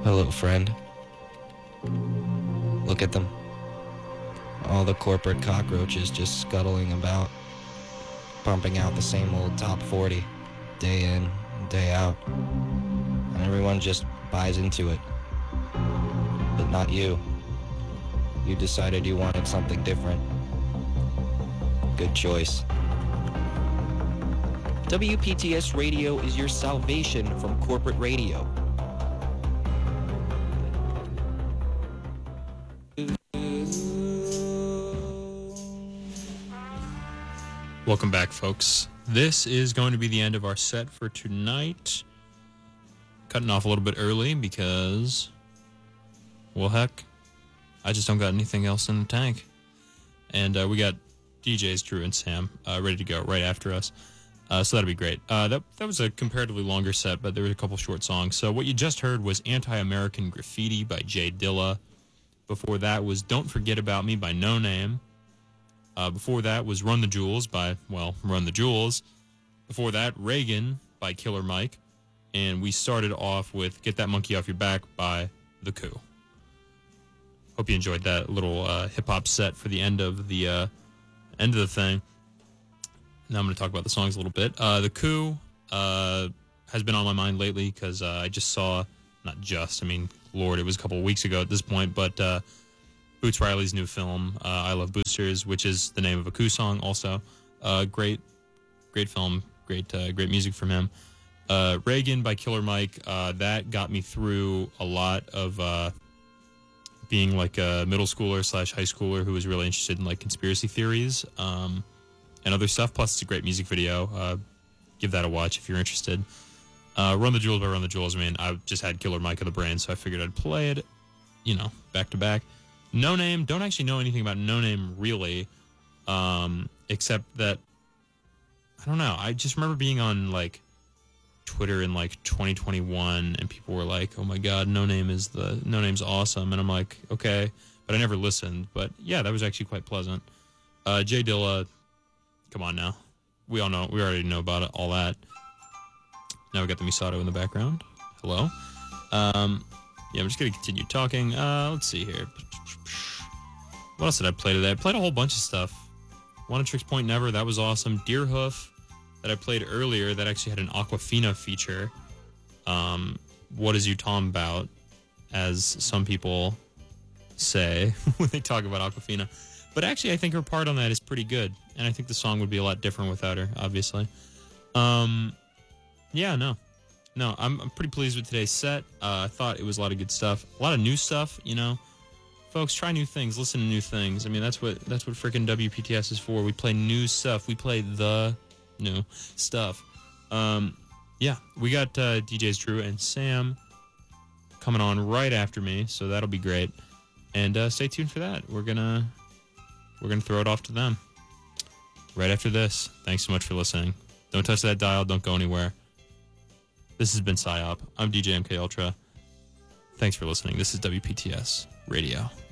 Hello, friend. Look at them. All the corporate cockroaches just scuttling about, pumping out the same old top 40, day in, day out. And everyone just buys into it. But not you. You decided you wanted something different. Good choice. WPTS Radio is your salvation from corporate radio. Welcome back, folks. This is going to be the end of our set for tonight. Cutting off a little bit early because, well, heck, I just don't got anything else in the tank. And we got DJs Drew and Sam ready to go right after us. So that'll be great. That was a comparatively longer set, but there were a couple short songs. So what you just heard was Anti-American Graffiti by Jay Dilla. Before that was Don't Forget About Me by No Name. Before that was Run the Jewels by, well, Run the Jewels. Before that, Reagan by Killer Mike. And we started off with Get That Monkey Off Your Back by The Coup. Hope you enjoyed that little hip-hop set for the end of the thing. Now I'm going to talk about the songs a little bit. The Coup has been on my mind lately because I just saw, Lord, it was a couple of weeks ago at this point, but Boots Riley's new film, I Love Boosters, which is the name of a Coup song also. Great film, great music from him. Reagan by Killer Mike, that got me through a lot of being like a middle schooler / high schooler who was really interested in like conspiracy theories and other stuff. Plus, it's a great music video. Give that a watch if you're interested. Run the Jewels by Run the Jewels. I mean, I just had Killer Mike on the brain, so I figured I'd play it, back to back. No Name, don't actually know anything about No Name really, except that, I don't know, I just remember being on, like, Twitter in, like, 2021, and people were like, oh my god, No Name's awesome, and I'm like, okay, but I never listened, but yeah, that was actually quite pleasant. Jay Dilla, come on now, we already know about it, all that. Now we got the Misato in the background. Hello. Yeah, I'm just going to continue talking. Let's see here. What else did I play today? I played a whole bunch of stuff. One Tricks Point Never, that was awesome. Deerhoof, that I played earlier, that actually had an Aquafina feature. What Is You Tom About, as some people say when they talk about Aquafina. But actually, I think her part on that is pretty good. And I think the song would be a lot different without her, obviously. Yeah, no, I'm pretty pleased with today's set. I thought it was a lot of good stuff, a lot of new stuff. Folks, try new things, listen to new things. I mean, that's what freaking WPTS is for. We play new stuff. We play the new stuff. Yeah, we got DJs Drew and Sam coming on right after me, so that'll be great. And stay tuned for that. We're gonna throw it off to them right after this. Thanks so much for listening. Don't touch that dial. Don't go anywhere. This has been PsyOp. I'm DJ MK Ultra. Thanks for listening. This is WPTS Radio.